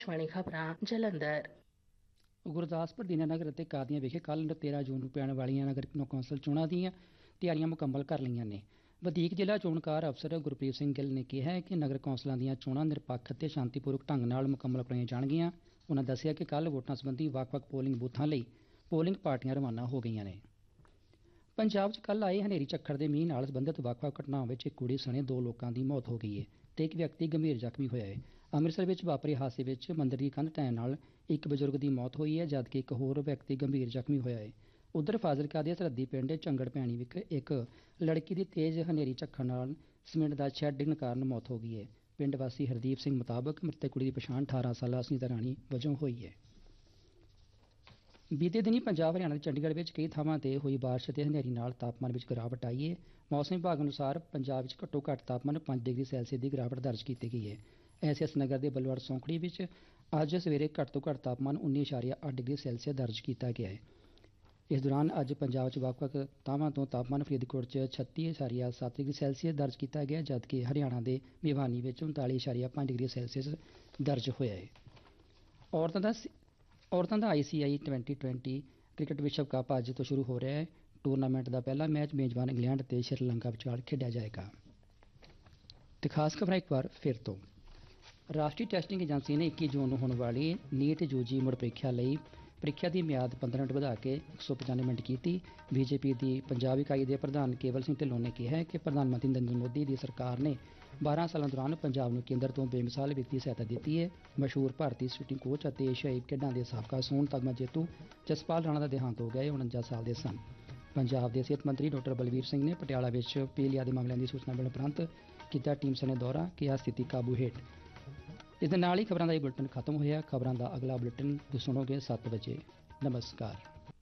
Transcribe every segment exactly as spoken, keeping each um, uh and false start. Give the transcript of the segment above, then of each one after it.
ਆਕਾਸ਼ਵਾਣੀ ਖਬਰਾਂ ਜਲੰਧਰ। ਗੁਰਦਾਸਪੁਰ ਦੀਨਾਨਗਰ ਅਤੇ ਕਾਦੀਆਂ ਵਿਖੇ ਕੱਲ੍ਹ ਤੇਰਾਂ ਜੂਨ ਨੂੰ ਪੈਣ ਵਾਲੀਆਂ ਨਗਰ ਕੌਂਸਲ ਚੋਣਾਂ ਦੀਆਂ ਤਿਆਰੀਆਂ ਮੁਕੰਮਲ ਕਰ ਲਈਆਂ ਨੇ। ਵਧੀਕ ਜ਼ਿਲ੍ਹਾ ਚੋਣਕਾਰ ਅਫਸਰ ਗੁਰਪ੍ਰੀਤ ਸਿੰਘ ਗਿੱਲ ਨੇ ਕਿਹਾ ਹੈ ਕਿ ਨਗਰ ਕੌਂਸਲਾਂ ਦੀਆਂ ਚੋਣਾਂ ਨਿਰਪੱਖ ਅਤੇ ਸ਼ਾਂਤੀਪੂਰਵਕ ਢੰਗ ਨਾਲ ਮੁਕੰਮਲ ਕਰਾਈਆਂ ਜਾਣਗੀਆਂ। ਉਹਨਾਂ ਦੱਸਿਆ ਕਿ ਕੱਲ੍ਹ ਵੋਟਾਂ ਸੰਬੰਧੀ ਵੱਖ-ਵੱਖ ਪੋਲਿੰਗ ਬੂਥਾਂ ਲਈ ਪੋਲਿੰਗ ਪਾਰਟੀਆਂ ਰਵਾਨਾ ਹੋ ਗਈਆਂ ਨੇ। ਪੰਜਾਬ 'ਚ ਕੱਲ੍ਹ ਆਏ ਹਨੇਰੀ ਝੱਖੜ ਦੇ ਮੀਂਹ ਨਾਲ ਸੰਬੰਧਿਤ ਵੱਖ-ਵੱਖ ਘਟਨਾਵਾਂ ਵਿੱਚ ਇੱਕ ਕੁੜੀ ਸਣੇ ਦੋ ਲੋਕਾਂ ਦੀ ਮੌਤ ਹੋ ਗਈ ਹੈ ਤੇ ਇੱਕ ਵਿਅਕਤੀ ਗੰਭੀਰ ਜ਼ਖਮੀ ਹੋਇਆ ਹੈ। ਅੰਮ੍ਰਿਤਸਰ ਵਿੱਚ ਵਾਪਰੇ ਹਾਦਸੇ ਵਿੱਚ ਮੰਦਰ ਦੀ ਕੰਧ ਢਹਿਣ ਨਾਲ ਇੱਕ ਬਜ਼ੁਰਗ ਦੀ ਮੌਤ ਹੋਈ ਹੈ ਜਦਕਿ ਇੱਕ ਹੋਰ ਵਿਅਕਤੀ ਗੰਭੀਰ ਜ਼ਖਮੀ ਹੋਇਆ ਹੈ। ਉਧਰ ਫਾਜ਼ਿਲਕਾ ਦੇ ਸਰਹੱਦੀ ਪਿੰਡ ਝੰਗੜ ਭੈਣੀ ਵਿਖੇ ਇੱਕ ਲੜਕੀ ਦੀ ਤੇਜ਼ ਹਨੇਰੀ ਝੱਖੜ ਨਾਲ ਸੀਮਿੰਟ ਦਾ ਸ਼ੈੱਡ ਡਿੱਗਣ ਕਾਰਨ ਮੌਤ ਹੋ ਗਈ ਹੈ। ਪਿੰਡ ਵਾਸੀ ਹਰਦੀਪ ਸਿੰਘ ਮੁਤਾਬਕ ਮ੍ਰਿਤਕ ਕੁੜੀ ਦੀ ਪਛਾਣ ਅਠਾਰਾਂ ਸਾਲਾ ਸੁਨੀਤਾ ਰਾਣੀ ਵਜੋਂ ਹੋਈ ਹੈ। ਬੀਤੇ ਦਿਨੀ ਪੰਜਾਬ ਹਰਿਆਣਾ ਤੇ ਚੰਡੀਗੜ੍ਹ ਵਿੱਚ ਕਈ ਥਾਵਾਂ ਤੇ ਹੋਈ ਬਾਰਿਸ਼ ਅਤੇ ਹਨੇਰੀ ਨਾਲ ਤਾਪਮਾਨ ਵਿੱਚ ਗਿਰਾਵਟ ਆਈ ਹੈ। ਮੌਸਮ ਵਿਭਾਗ ਅਨੁਸਾਰ ਪੰਜਾਬ ਵਿੱਚ ਘੱਟੋ ਘੱਟ ਤਾਪਮਾਨ ਪੰਜ ਡਿਗਰੀ ਸੈਲਸੀਅਸ ਦੀ ਗਿਰਾਵਟ ਦਰਜ ਕੀਤੀ ਗਈ ਹੈ। ਐਸ ਐਸ ਨਗਰ ਦੇ ਬਲਵੜ ਸੌਂਖੜੀ ਵਿੱਚ ਅੱਜ ਸਵੇਰੇ ਘੱਟ ਤੋਂ ਘੱਟ ਤਾਪਮਾਨ ਉੱਨੀ ਇਸ਼ਾਰੀਆ ਅੱਠ ਡਿਗਰੀ ਸੈਲਸੀਅਸ ਦਰਜ ਕੀਤਾ ਗਿਆ ਹੈ। ਇਸ ਦੌਰਾਨ ਅੱਜ ਪੰਜਾਬ 'ਚ ਵੱਖ-ਵੱਖ ਥਾਵਾਂ ਤੋਂ ਤਾਪਮਾਨ ਫਰੀਦਕੋਟ 'ਚ ਛੱਤੀ ਇਸ਼ਾਰੀਆ ਸੱਤ ਡਿਗਰੀ ਸੈਲਸੀਅਸ ਦਰਜ ਕੀਤਾ ਗਿਆ ਜਦਕਿ ਹਰਿਆਣਾ ਦੇ ਭਿਵਾਨੀ ਵਿੱਚ ਉਨਤਾਲੀ ਇਸ਼ਾਰੀਆ ਪੰਜ ਡਿਗਰੀ ਸੈਲਸੀਅਸ ਦਰਜ ਹੋਇਆ ਹੈ। ਔਰਤਾਂ ਦਾ ਔਰਤਾਂ ਦਾ ਆਈ ਸੀ ਆਈ ਟਵੈਂਟੀ ਟਵੈਂਟੀ ਕ੍ਰਿਕਟ ਵਿਸ਼ਵ ਕੱਪ ਅੱਜ ਤੋਂ ਸ਼ੁਰੂ ਹੋ ਰਿਹਾ ਹੈ। ਟੂਰਨਾਮੈਂਟ ਦਾ ਪਹਿਲਾ ਮੈਚ ਮੇਜ਼ਬਾਨ ਇੰਗਲੈਂਡ ਅਤੇ ਸ਼੍ਰੀਲੰਕਾ ਵਿਚਾਲ ਖੇਡਿਆ ਜਾਏਗਾ। ਤੇ ਖਾਸ ਖਬਰਾਂ ਇੱਕ ਵਾਰ ਫਿਰ ਤੋਂ। ਰਾਸ਼ਟਰੀ ਟੈਸਟਿੰਗ ਏਜੰਸੀ ਨੇ ਇੱਕੀ ਜੂਨ ਨੂੰ ਹੋਣ ਵਾਲੀ ਨੀਟ ਯੂ ਜੀ ਮੁੜ ਪ੍ਰੀਖਿਆ ਲਈ ਪ੍ਰੀਖਿਆ ਦੀ ਮਿਆਦ ਪੰਦਰਾਂ ਮਿੰਟ ਵਧਾ ਕੇ ਇੱਕ ਸੌ ਪਚਾਨਵੇਂ ਮਿੰਟ ਕੀਤੀ। ਬੀਜੇਪੀ ਦੀ ਪੰਜਾਬ ਇਕਾਈ ਦੇ ਪ੍ਰਧਾਨ ਕੇਵਲ ਸਿੰਘ ਢਿੱਲੋਂ ਨੇ ਕਿਹਾ ਹੈ ਕਿ ਪ੍ਰਧਾਨ ਮੰਤਰੀ ਨਰਿੰਦਰ ਮੋਦੀ ਦੀ ਸਰਕਾਰ ਨੇ ਬਾਰਾਂ ਸਾਲਾਂ ਦੌਰਾਨ ਪੰਜਾਬ ਨੂੰ ਕੇਂਦਰ ਤੋਂ ਬੇਮਿਸਾਲ ਵਿੱਤੀ ਸਹਾਇਤਾ ਦਿੱਤੀ ਹੈ। ਮਸ਼ਹੂਰ ਭਾਰਤੀ ਸ਼ੂਟਿੰਗ ਕੋਚ ਅਤੇ ਏਸ਼ੀਆਈ ਖੇਡਾਂ ਦੇ ਸਾਬਕਾ ਸੋਨ ਤਗਮਾ ਜੇਤੂ ਜਸਪਾਲ ਰਾਣਾ ਦਾ ਦੇਹਾਂਤ ਹੋ ਗਿਆ। ਇਹ ਉਣੰਜਾ ਸਾਲ ਦੇ ਸਨ। ਪੰਜਾਬ ਦੇ ਸਿਹਤ ਮੰਤਰੀ ਡਾਕਟਰ ਬਲਬੀਰ ਸਿੰਘ ਨੇ ਪਟਿਆਲਾ ਵਿੱਚ ਪੀਲੀਆ ਦੇ ਮਾਮਲਿਆਂ ਦੀ ਸੂਚਨਾ ਮਿਲਣ ਉਪਰੰਤ ਕੀਤਾ ਟੀਮ ਸਣੇ ਦੌਰਾ, ਕਿਹਾ ਸਥਿਤੀ ਕਾਬੂ ਹੇਠ। ਇਸ ਦੇ ਨਾਲ ਹੀ ਖਬਰਾਂ ਦਾ ਇਹ ਬੁਲੇਟਿਨ ਖਤਮ ਹੋਇਆ। ਖਬਰਾਂ ਦਾ ਅਗਲਾ ਬੁਲੇਟਿਨ ਤੁਸੀਂ ਸੁਣੋਗੇ ਸੱਤ ਵਜੇ। ਨਮਸਕਾਰ।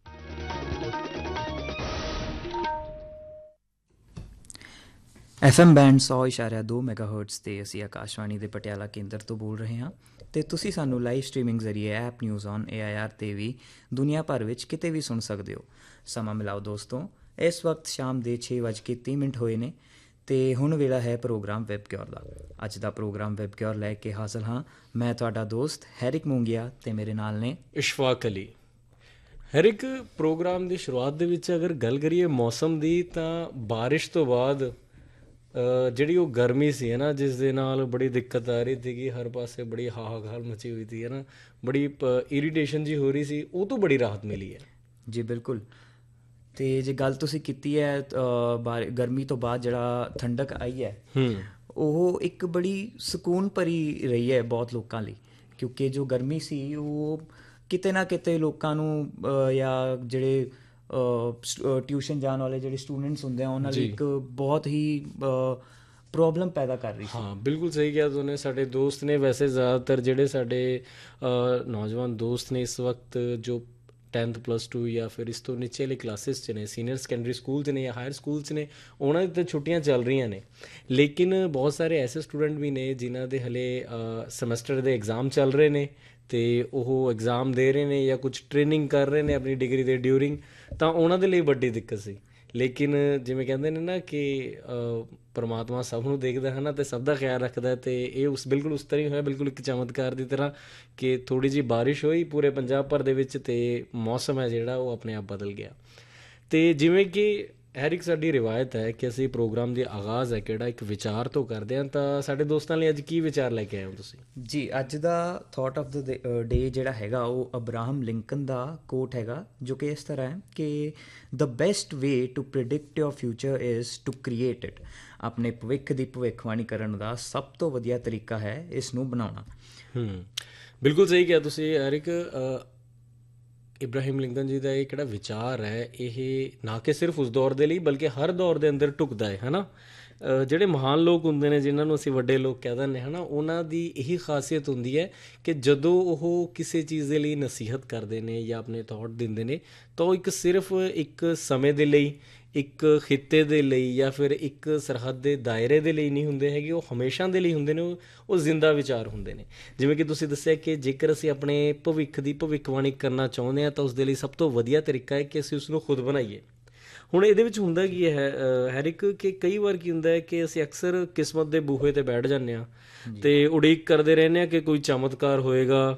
ਐਫ ਐਮ ਬੈਂਡ ਸੌ ਇਸ਼ਾਰਿਆ ਦੋ ਮੈਗਾਹਰਟਜ਼ 'ਤੇ ਅਸੀਂ ਆਕਾਸ਼ਵਾਣੀ ਦੇ ਪਟਿਆਲਾ ਕੇਂਦਰ ਤੋਂ ਬੋਲ ਰਹੇ ਹਾਂ ਅਤੇ ਤੁਸੀਂ ਸਾਨੂੰ ਲਾਈਵ ਸਟਰੀਮਿੰਗ ਜ਼ਰੀਏ app news on A I R 'ਤੇ ਵੀ ਦੁਨੀਆ ਭਰ ਵਿੱਚ ਕਿਤੇ ਵੀ ਸੁਣ ਸਕਦੇ ਹੋ। ਸਮਾਂ ਮਿਲਾਓ ਦੋਸਤੋ, ਇਸ ਵਕਤ ਸ਼ਾਮ ਦੇ ਛੇ ਵੱਜ ਕੇ ਤੀਹ ਮਿੰਟ ਹੋਏ ਨੇ ਅਤੇ ਹੁਣ ਵੇਲਾ ਹੈ ਪ੍ਰੋਗਰਾਮ ਵੈਬ ਕਿਓਰ ਦਾ। ਅੱਜ ਦਾ ਪ੍ਰੋਗਰਾਮ ਵੈਬ ਕਿਓਰ ਲੈ ਕੇ ਹਾਜ਼ਰ ਹਾਂ ਮੈਂ ਤੁਹਾਡਾ ਦੋਸਤ ਹੈਰਿਕ ਮੂੰਗੀਆ ਅਤੇ ਮੇਰੇ ਨਾਲ ਨੇ ਇਸ਼ਫਾਕ ਅਲੀ। ਹੈਰਿਕ, ਪ੍ਰੋਗਰਾਮ ਦੀ ਸ਼ੁਰੂਆਤ ਦੇ ਵਿੱਚ ਅਗਰ ਗੱਲ ਕਰੀਏ ਮੌਸਮ ਦੀ ਤਾਂ ਬਾਰਿਸ਼ ਤੋਂ ਬਾਅਦ ਜਿਹੜੀ ਉਹ ਗਰਮੀ ਸੀ ਹੈ ਨਾ, ਜਿਸ ਦੇ ਨਾਲ ਬੜੀ ਦਿੱਕਤ ਆ ਰਹੀ ਸੀਗੀ, ਹਰ ਪਾਸੇ ਬੜੀ ਹਾਹਾਕਾਰ ਮਚੀ ਹੋਈ ਸੀ ਹੈ ਨਾ, ਬੜੀ ਇਰੀਟੇਸ਼ਨ ਜੀ ਹੋ ਰਹੀ ਸੀ, ਉਹ ਤੋਂ ਬੜੀ ਰਾਹਤ ਮਿਲੀ ਹੈ। ਜੀ ਬਿਲਕੁਲ। ਅਤੇ ਜੇ ਗੱਲ ਤੁਸੀਂ ਕੀਤੀ ਹੈ ਬਾ ਗਰਮੀ ਤੋਂ ਬਾਅਦ ਜਿਹੜਾ ਠੰਡਕ ਆਈ ਹੈ ਉਹ ਇੱਕ ਬੜੀ ਸਕੂਨ ਭਰੀ ਰਹੀ ਹੈ ਬਹੁਤ ਲੋਕਾਂ ਲਈ, ਕਿਉਂਕਿ ਜੋ ਗਰਮੀ ਸੀ ਉਹ ਕਿਤੇ ਨਾ ਕਿਤੇ ਲੋਕਾਂ ਨੂੰ ਜਾਂ ਜਿਹੜੇ ਟਿਊਸ਼ਨ ਜਾਣ ਵਾਲੇ ਜਿਹੜੇ ਸਟੂਡੈਂਟਸ ਹੁੰਦੇ ਆ ਉਹਨਾਂ ਲਈ ਇੱਕ ਬਹੁਤ ਹੀ ਪ੍ਰੋਬਲਮ ਪੈਦਾ ਕਰ ਰਹੀ ਸੀ। ਹਾਂ ਬਿਲਕੁਲ ਸਹੀ ਕਿਹਾ ਤੁਨੇ। ਸਾਡੇ ਦੋਸਤ ਨੇ, ਵੈਸੇ ਜ਼ਿਆਦਾਤਰ ਜਿਹੜੇ ਸਾਡੇ ਨੌਜਵਾਨ ਦੋਸਤ ਨੇ ਇਸ ਵਕਤ ਜੋ ਟੈਨਥ ਪਲੱਸ ਟੂ ਜਾਂ ਫਿਰ ਇਸ ਤੋਂ ਨੀਚੇ ਵਾਲੀ ਕਲਾਸਿਸ 'ਚ ਨੇ, ਸੀਨੀਅਰ ਸੈਕੰਡਰੀ ਸਕੂਲ 'ਚ ਨੇ ਜਾਂ ਹਾਇਰ ਸਕੂਲ 'ਚ ਨੇ, ਉਹਨਾਂ ਦੀ ਤਾਂ ਛੁੱਟੀਆਂ ਚੱਲ ਰਹੀਆਂ ਨੇ, ਲੇਕਿਨ ਬਹੁਤ ਸਾਰੇ ਐਸੇ ਸਟੂਡੈਂਟ ਵੀ ਨੇ ਜਿਨ੍ਹਾਂ ਦੇ ਹਲੇ ਸਮੈਸਟਰ ਦੇ ਐਗਜ਼ਾਮ ਚੱਲ ਰਹੇ ਨੇ ਅਤੇ ਉਹ ਐਗਜ਼ਾਮ ਦੇ ਰਹੇ ਨੇ ਜਾਂ ਕੁਛ ਟ੍ਰੇਨਿੰਗ ਕਰ ਰਹੇ ਨੇ ਆਪਣੀ ਡਿਗਰੀ ਦੇ ਡਿਊਰਿੰਗ, ਤਾਂ ਉਹਨਾਂ ਦੇ ਲਈ ਵੱਡੀ ਦਿੱਕਤ ਸੀ। ਲੇਕਿਨ ਜਿਵੇਂ ਕਹਿੰਦੇ ਨੇ ਨਾ ਕਿ ਪਰਮਾਤਮਾ ਸਭ ਨੂੰ ਦੇਖਦਾ ਹੈ ਨਾ ਅਤੇ ਸਭ ਦਾ ਖਿਆਲ ਰੱਖਦਾ, ਅਤੇ ਇਹ ਉਸ ਬਿਲਕੁਲ ਉਸ ਤਰ੍ਹਾਂ ਹੀ ਹੋਇਆ, ਬਿਲਕੁਲ ਇੱਕ ਚਮਤਕਾਰ ਦੀ ਤਰ੍ਹਾਂ ਕਿ ਥੋੜ੍ਹੀ ਜਿਹੀ ਬਾਰਿਸ਼ ਹੋਈ ਪੂਰੇ ਪੰਜਾਬ ਭਰ ਦੇ ਵਿੱਚ ਅਤੇ ਮੌਸਮ ਹੈ ਜਿਹੜਾ ਉਹ ਆਪਣੇ ਆਪ ਬਦਲ ਗਿਆ। ਅਤੇ ਜਿਵੇਂ ਕਿ ਹਰ ਇੱਕ ਸਾਡੀ ਰਿਵਾਇਤ ਹੈ ਕਿ ਅਸੀਂ ਪ੍ਰੋਗਰਾਮ ਦੀ ਆਗਾਜ਼ ਹੈ ਕਿਹੜਾ ਇੱਕ ਵਿਚਾਰ ਤੋਂ ਕਰਦੇ ਹਾਂ, ਤਾਂ ਸਾਡੇ ਦੋਸਤਾਂ ਲਈ ਅੱਜ ਕੀ ਵਿਚਾਰ ਲੈ ਕੇ ਆਏ ਹੋ ਤੁਸੀਂ? ਜੀ, ਅੱਜ ਦਾ ਥੋਟ ਆਫ ਦ ਡੇ ਜਿਹੜਾ ਹੈਗਾ ਉਹ ਅਬਰਾਹਮ ਲਿੰਕਨ ਦਾ ਕੋਟ ਹੈਗਾ, ਜੋ ਕਿ ਇਸ ਤਰ੍ਹਾਂ ਹੈ ਕਿ the best way to ਪ੍ਰਿਡਿਕਟ your future is to create it. ਆਪਣੇ ਭਵਿੱਖ ਦੀ ਭਵਿੱਖਬਾਣੀ ਕਰਨ ਦਾ ਸਭ ਤੋਂ ਵਧੀਆ ਤਰੀਕਾ ਹੈ ਇਸ ਨੂੰ ਬਣਾਉਣਾ। ਹੂੰ, ਬਿਲਕੁਲ ਸਹੀ ਕਿਹਾ ਤੁਸੀਂ ਹਰ ਇੱਕ। ਇਬਰਾਹਿਮ ਲਿੰਕਨ ਜੀ ਦਾ ਇਹ ਕਿਹੜਾ ਵਿਚਾਰ ਹੈ, ਇਹ ਨਾ ਕਿ ਸਿਰਫ ਉਸ ਦੌਰ ਦੇ ਲਈ ਬਲਕਿ ਹਰ ਦੌਰ ਦੇ ਅੰਦਰ ਢੁਕਦਾ ਹੈ ਹੈ ਨਾ। ਜਿਹੜੇ ਮਹਾਨ ਲੋਕ ਹੁੰਦੇ ਨੇ, ਜਿਨ੍ਹਾਂ ਨੂੰ ਅਸੀਂ ਵੱਡੇ ਲੋਕ ਕਹਿ ਦਿੰਦੇ ਹੈ ਨਾ, ਉਹਨਾਂ ਦੀ ਇਹੀ ਖਾਸੀਅਤ ਹੁੰਦੀ ਹੈ ਕਿ ਜਦੋਂ ਉਹ ਕਿਸੇ ਚੀਜ਼ ਦੇ ਲਈ ਨਸੀਹਤ ਕਰਦੇ ਨੇ ਜਾਂ ਆਪਣੇ ਥੋਟ ਦਿੰਦੇ ਨੇ ਤਾਂ ਉਹ ਇੱਕ ਸਿਰਫ ਇੱਕ ਸਮੇਂ ਦੇ ਲਈ, ਇੱਕ ਖਿੱਤੇ ਦੇ ਲਈ ਜਾਂ ਫਿਰ ਇੱਕ ਸਰਹੱਦ ਦੇ ਦਾਇਰੇ ਦੇ ਲਈ ਨਹੀਂ ਹੁੰਦੇ ਹੈਗੇ, ਉਹ ਹਮੇਸ਼ਾ ਦੇ ਲਈ ਹੁੰਦੇ ਨੇ। ਉਹ ਉਹ ਜ਼ਿੰਦਾ ਵਿਚਾਰ ਹੁੰਦੇ ਨੇ। ਜਿਵੇਂ ਕਿ ਤੁਸੀਂ ਦੱਸਿਆ ਕਿ ਜੇਕਰ ਅਸੀਂ ਆਪਣੇ ਭਵਿੱਖ ਦੀ ਭਵਿੱਖਬਾਣੀ ਕਰਨਾ ਚਾਹੁੰਦੇ ਹਾਂ ਤਾਂ ਉਸ ਦੇ ਲਈ ਸਭ ਤੋਂ ਵਧੀਆ ਤਰੀਕਾ ਹੈ ਕਿ ਅਸੀਂ ਉਸਨੂੰ ਖੁਦ ਬਣਾਈਏ। ਹੁਣ ਇਹਦੇ ਵਿੱਚ ਹੁੰਦਾ ਕੀ ਹੈ ਹੈਰਿਕ ਕਿ ਕਈ ਵਾਰ ਕੀ ਹੁੰਦਾ ਹੈ ਕਿ ਅਸੀਂ ਅਕਸਰ ਕਿਸਮਤ ਦੇ ਬੂਹੇ ਤੇ ਬੈਠ ਜਾਂਦੇ ਹਾਂ ਤੇ ਉਡੀਕ ਕਰਦੇ ਰਹਿੰਦੇ ਹਾਂ ਕਿ ਕੋਈ ਚਮਤਕਾਰ ਹੋਏਗਾ